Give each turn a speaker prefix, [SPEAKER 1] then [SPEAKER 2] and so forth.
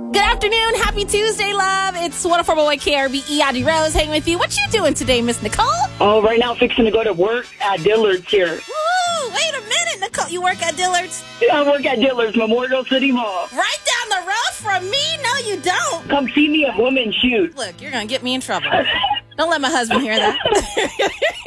[SPEAKER 1] Good afternoon. Happy Tuesday, love. It's 104.1 KRBE. Audie Rose hanging with you. What you doing today, Miss Nicole?
[SPEAKER 2] Oh, right now fixing to go to work at Dillard's here.
[SPEAKER 1] Woo! Wait a minute, Nicole. You work at Dillard's?
[SPEAKER 2] I work at Dillard's, Memorial City Mall.
[SPEAKER 1] Right down the road from me? No, you don't.
[SPEAKER 2] Come see me at Women's Shoot.
[SPEAKER 1] Look, you're going to get me in trouble. Don't let my husband hear that.